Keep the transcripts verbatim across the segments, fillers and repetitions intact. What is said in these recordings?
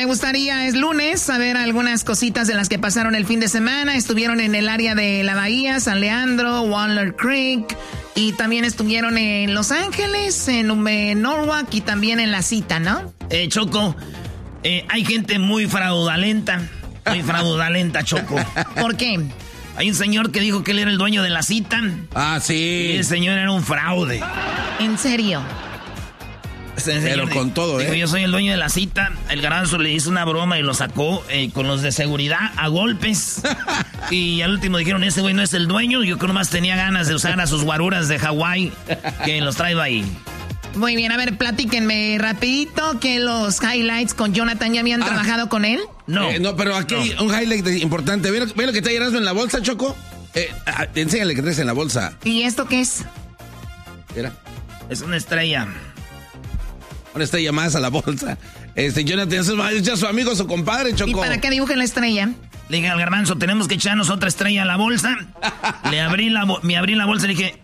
gustaría, es lunes, saber algunas cositas de las que pasaron el fin de semana. Estuvieron en el área de la Bahía, San Leandro, Walnut Creek, y también estuvieron en Los Ángeles, en, en Norwalk y también en La Cita, ¿no? Eh, Choco, eh, hay gente muy fraudulenta, muy fraudulenta, Choco. ¿Por qué? Hay un señor que dijo que él era el dueño de La Cita. Ah, sí. Y el señor era un fraude. ¿En serio? Pero con todo, dijo, ¿eh? yo soy el dueño de La Cita. El Garbanzo le hizo una broma y lo sacó eh, con los de seguridad a golpes. Y al último dijeron, ese güey no es el dueño. Yo creo nomás tenía ganas de usar a sus guaruras de Hawái que los traigo ahí. Muy bien, a ver, platíquenme rapidito que los highlights con Jonathan ya habían ah. trabajado con él. No. Eh, no, pero aquí no. hay un highlight importante. ¿Ve lo, ve lo que está llenando en la bolsa, Choco? Eh, ah, enséñale que traes en la bolsa. ¿Y esto qué es? Mira. Es una estrella. Una estrella más a la bolsa. Este, Jonathan, es ya su amigo, su compadre, Choco. ¿Y para qué dibujen la estrella? Le dije al Garbanzo, tenemos que echarnos otra estrella a la bolsa. Le abrí la, me abrí la bolsa y le dije...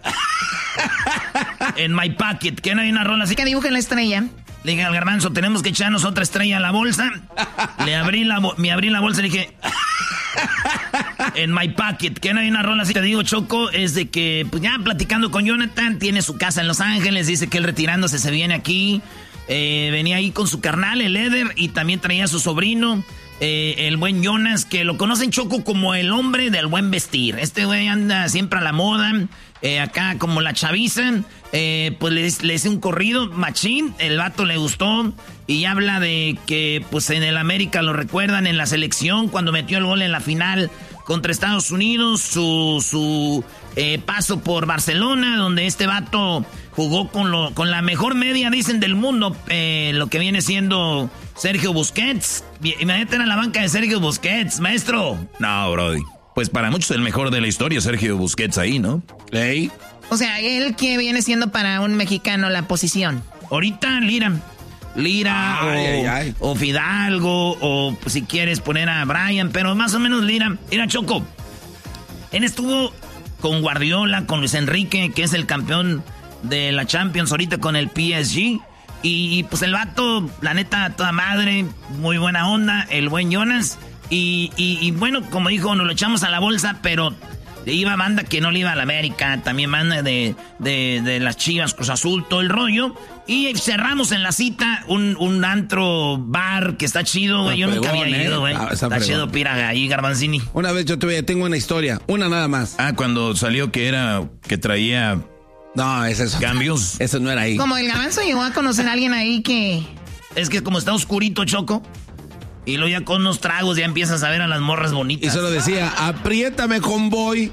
En my pocket, que no hay una rola así. ¿Qué dibujen la estrella? Le dije al Garbanzo, tenemos que echarnos otra estrella a la bolsa. Le abrí la, me abrí la bolsa y le dije... En my pocket, que no hay una rola así. Te digo, Choco, es de que, pues ya platicando con Jonathan, tiene su casa en Los Ángeles, dice que él retirándose se viene aquí. Eh, venía ahí con su carnal, el Eder, y también traía a su sobrino, eh, el buen Jonas, que lo conocen, Choco, como el hombre del buen vestir. Este güey anda siempre a la moda, eh, acá como la chaviza. Eh, pues le, le hice un corrido machín, el vato le gustó y habla de que pues en el América lo recuerdan en la selección cuando metió el gol en la final contra Estados Unidos, su, su eh, paso por Barcelona, donde este vato jugó con, lo, con la mejor media, dicen, del mundo, eh, lo que viene siendo Sergio Busquets. Imagínate en la banca de Sergio Busquets, maestro. No, brody. Pues para muchos el mejor de la historia, Sergio Busquets ahí, ¿no? ¿Ey? O sea, él que viene siendo para un mexicano la posición. Ahorita Lira. Lira ay, o, ay, ay. o Fidalgo o si quieres poner a Brian, pero más o menos Lira. Mira, Choco, él estuvo con Guardiola, con Luis Enrique, que es el campeón de la Champions ahorita con el P S G. Y pues el vato, la neta, toda madre, muy buena onda, el buen Jonas. Y, y, y bueno, como dijo, nos lo echamos a la bolsa, pero iba banda que no le iba a la América, también banda de, de, de las Chivas, Cruz Azul, todo el rollo. Y cerramos en La Cita un, un antro bar que está chido, güey. Yo nunca había eh. ido, güey. Ah, está está chido, piraga, ahí, Garbanzini. Una vez yo te tengo una historia, una nada más. Ah, cuando salió que era, que traía... No, es eso. Cambios. Eso no era ahí. Como el Garbanzo llegó a conocer a alguien ahí que... Es que como está oscurito, Choco, y luego ya con unos tragos ya empiezas a ver a las morras bonitas. Y solo decía, apriétame, convoy.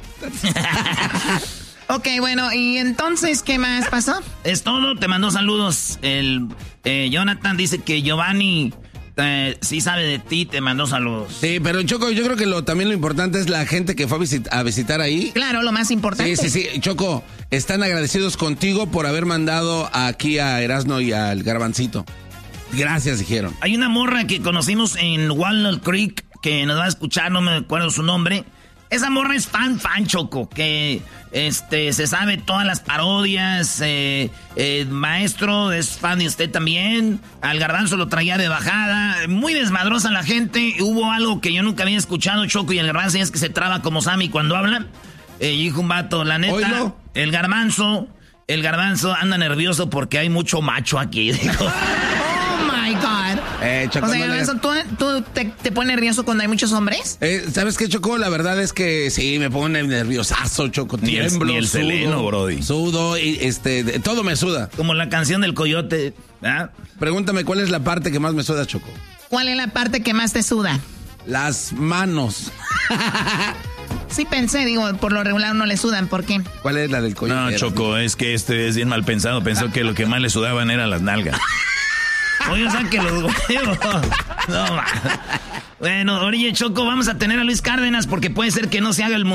Ok, bueno, ¿y entonces qué más pasó? Es todo, te mandó saludos. El eh, Jonathan dice que Giovanni eh, sí sabe de ti, te mandó saludos. Sí, pero Choco, yo creo que lo, también lo importante es la gente que fue a, visit, a visitar ahí. Claro, lo más importante. Sí, sí, sí. Choco, están agradecidos contigo por haber mandado aquí a Erasno y al Garbancito. Gracias, dijeron. Hay una morra que conocimos en Walnut Creek que nos va a escuchar, no me acuerdo su nombre. Esa morra es fan, fan, Choco, que este se sabe todas las parodias. Eh, eh, maestro, es fan de usted también. Al Garbanzo lo traía de bajada. Muy desmadrosa la gente. Hubo algo que yo nunca había escuchado, Choco, y el Garbanzo es que se traba como Sammy cuando habla. Eh, dijo un vato, la neta, ¿Oílo? el Garbanzo, el Garbanzo anda nervioso porque hay mucho macho aquí, dijo. God. Eh, Choco, o sea, no le... ¿tú, tú te, te pones nervioso cuando hay muchos hombres? Eh, ¿Sabes qué, Choco? La verdad es que sí, me pone nerviosazo, Choco. Ni el, Tiemblo, ni el sudo, seleno, brody. Sudo, y este, de, todo me suda. Como la canción del coyote. ¿eh? Pregúntame, ¿cuál es la parte que más me suda, Choco? ¿Cuál es la parte que más te suda? Las manos. Sí pensé, digo, por lo regular no le sudan, ¿por qué? ¿Cuál es la del coyote? No, Choco, es que este es bien mal pensado. Pensó que lo que más le sudaban eran las nalgas. Oye, o sea que los huevos. No, man. Bueno, oye, Choco, vamos a tener a Luis Cárdenas porque puede ser que no se haga el